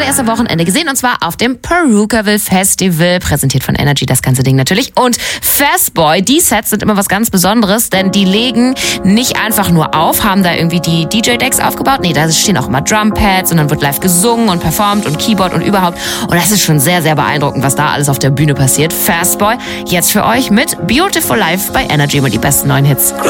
erst am Wochenende gesehen, und zwar auf dem Perukaville Festival, präsentiert von Energy, das ganze Ding natürlich. Und Fastboy, die Sets sind immer was ganz Besonderes, denn die legen nicht einfach nur auf, haben da irgendwie die DJ-Decks aufgebaut. Nee, da stehen auch immer Drumpads und dann wird live gesungen und performt und Keyboard und überhaupt. Und das ist schon sehr, sehr beeindruckend, was da alles auf der Bühne passiert. Fastboy, jetzt für euch mit Beautiful Life bei Energy mit die besten neuen Hits.